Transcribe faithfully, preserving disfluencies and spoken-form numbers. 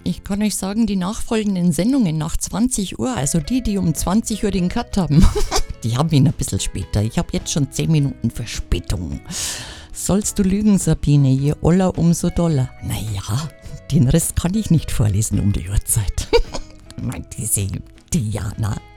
Ich kann euch sagen, die nachfolgenden Sendungen nach zwanzig Uhr, also die, die um zwanzig Uhr den Cut haben, die haben ihn ein bisschen später. Ich habe jetzt schon zehn Minuten Verspätung. Sollst du lügen, Sabine, je oller, umso doller. Naja, den Rest kann ich nicht vorlesen um die Uhrzeit. Meint diese Diana.